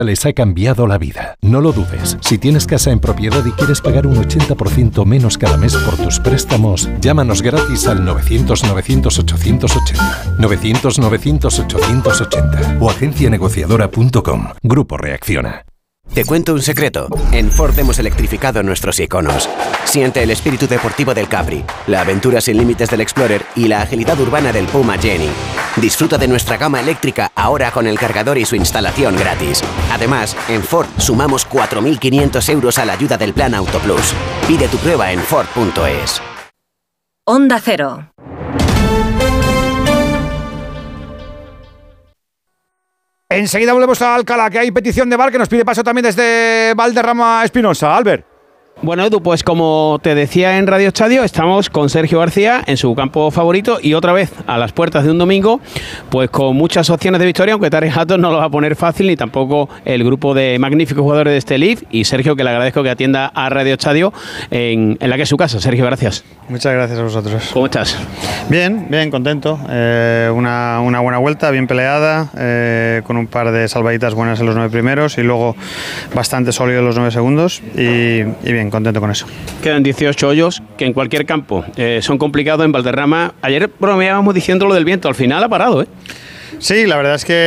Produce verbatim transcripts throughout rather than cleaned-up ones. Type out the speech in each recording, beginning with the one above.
les ha cambiado la vida. No lo dudes. Si tienes casa en propiedad y quieres pagar un ochenta por ciento menos cada mes por tus préstamos, llámanos gratis al novecientos novecientos ochocientos ochenta. novecientos novecientos ochocientos ochenta o agencia negociadora punto com. Grupo Reacciona. Te cuento un secreto. En Ford hemos electrificado nuestros iconos. Siente el espíritu deportivo del Capri, la aventura sin límites del Explorer y la agilidad urbana del Puma Jenny. Disfruta de nuestra gama eléctrica ahora con el cargador y su instalación gratis. Además, en Ford sumamos cuatro mil quinientos euros a la ayuda del Plan Auto Plus. Pide tu prueba en Ford punto es. Onda Cero. Enseguida volvemos a Alcalá, que hay petición de bar que nos pide paso también desde Valderrama Espinosa. Albert. Bueno, Edu, pues como te decía en Radio Estadio, estamos con Sergio García en su campo favorito y otra vez a las puertas de un domingo, pues con muchas opciones de victoria, aunque Tarek Hatos no lo va a poner fácil, ni tampoco el grupo de magníficos jugadores de este Leaf. Y Sergio, que le agradezco que atienda a Radio Estadio en, en la que es su casa. Sergio, gracias. Muchas gracias a vosotros. ¿Cómo estás? Bien, bien, contento. Eh, una, una buena vuelta, bien peleada, eh, con un par de salvaditas buenas en los nueve primeros y luego bastante sólido en los nueve segundos y, y bien, contento con eso. Quedan dieciocho hoyos que en cualquier campo eh, son complicados. En Valderrama, ayer bromeábamos diciendo lo del viento, al final ha parado, ¿eh? Sí, la verdad es que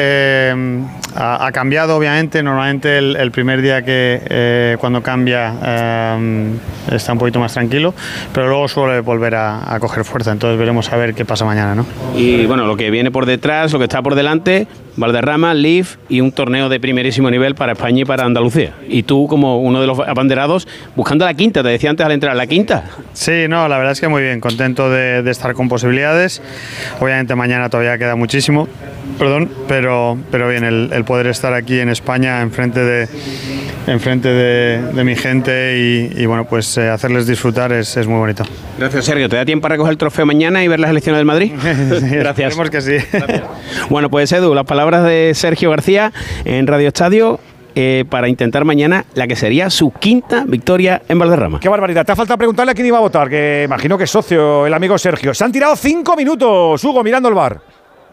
eh, ha, ha cambiado, obviamente. Normalmente el, el primer día que eh, cuando cambia eh, está un poquito más tranquilo, pero luego suele volver a, a coger fuerza. Entonces veremos a ver qué pasa mañana, ¿no? Y bueno, lo que viene por detrás, lo que está por delante, Valderrama, Leaf y un torneo de primerísimo nivel para España y para Andalucía. Y tú, como uno de los abanderados, buscando la quinta, te decía antes al entrar, ¿la quinta? Sí, no, la verdad es que muy bien, contento de, de estar con posibilidades. Obviamente mañana todavía queda muchísimo, perdón, pero, pero bien, el, el poder estar aquí en España enfrente de, enfrente de, de mi gente y, y bueno, pues eh, hacerles disfrutar es, es muy bonito. Gracias, Sergio. ¿Te da tiempo para recoger el trofeo mañana y ver las elecciones del Madrid? Sí, gracias. Esperemos que sí. Gracias. Bueno, pues Edu, las palabras de Sergio García en Radio Estadio. Eh, para intentar mañana la que sería su quinta victoria en Valderrama. Qué barbaridad. Te ha faltado preguntarle a quién iba a votar, que imagino que es socio, el amigo Sergio. Se han tirado cinco minutos, Hugo, mirando el bar.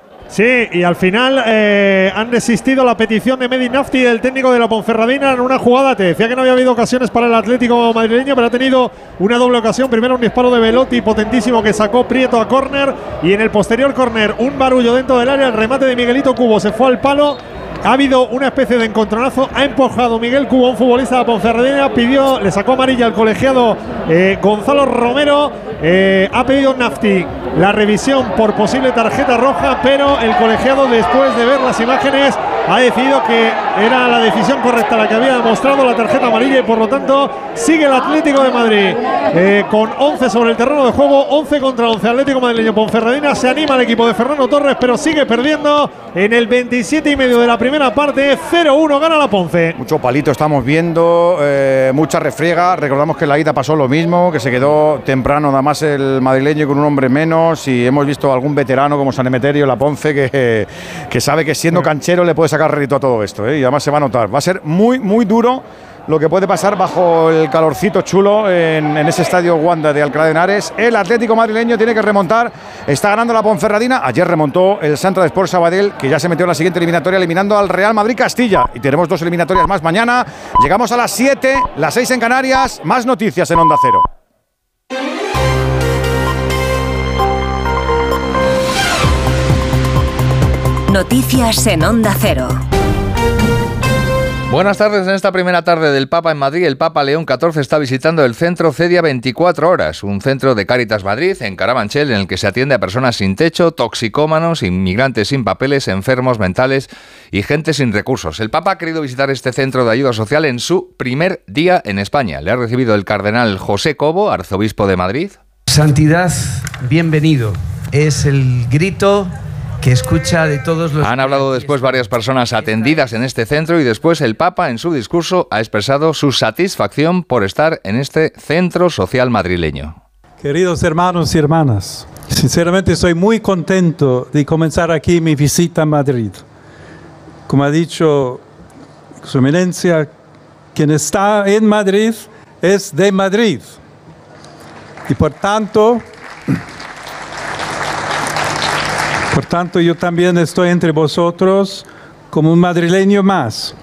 Sí, y al final eh, han desistido la petición de Mehdi Nafti, el técnico de la Ponferradina, en una jugada. Te decía que no había habido ocasiones para el Atlético madrileño, pero ha tenido una doble ocasión. Primero un disparo de Velotti potentísimo que sacó Prieto a córner, y en el posterior córner un barullo dentro del área. El remate de Miguelito Cubo se fue al palo. Ha habido una especie de encontronazo, ha empujado Miguel Cubo, un futbolista de la Ponferradina, pidió, le sacó amarilla al colegiado eh, Gonzalo Romero, eh, ha pedido Nafti la revisión por posible tarjeta roja, pero el colegiado, después de ver las imágenes, ha decidido que era la decisión correcta la que había demostrado la tarjeta amarilla, y por lo tanto sigue el Atlético de Madrid eh, con once sobre el terreno de juego, once contra once. Atlético madrileño Ponferradina, se anima el equipo de Fernando Torres, pero sigue perdiendo en el veintisiete y medio de la primera parte. Cero uno gana la Ponce. Mucho palito estamos viendo, eh, mucha refriega. Recordamos que en la ida pasó lo mismo, que se quedó temprano nada más el madrileño con un hombre menos, y hemos visto algún veterano como San Emeterio, la Ponce, que, que sabe que siendo canchero le puede sacar rédito a todo esto, ¿eh? Y además se va a notar. Va a ser muy, muy duro lo que puede pasar bajo el calorcito chulo en, en ese estadio Wanda de Alcalá de Henares. El Atlético madrileño tiene que remontar. Está ganando la Ponferradina. Ayer remontó el Santa de Sport Sabadell, que ya se metió en la siguiente eliminatoria eliminando al Real Madrid Castilla. Y tenemos dos eliminatorias más mañana. Llegamos a las siete, las seis en Canarias. Más noticias en Onda Cero. Noticias en Onda Cero. Buenas tardes. En esta primera tarde del Papa en Madrid, el Papa León catorce está visitando el centro Cedia veinticuatro horas, un centro de Cáritas Madrid en Carabanchel, en el que se atiende a personas sin techo, toxicómanos, inmigrantes sin papeles, enfermos mentales y gente sin recursos. El Papa ha querido visitar este centro de ayuda social en su primer día en España. Le ha recibido el cardenal José Cobo, arzobispo de Madrid. Santidad, bienvenido. Es el grito que escucha de todos los... Han hablado después varias personas atendidas en este centro, y después el Papa en su discurso ha expresado su satisfacción por estar en este centro social madrileño. Queridos hermanos y hermanas, sinceramente estoy muy contento de comenzar aquí mi visita a Madrid. Como ha dicho Su Eminencia, quien está en Madrid es de Madrid. Y por tanto... Por tanto, yo también estoy entre vosotros como un madrileño más.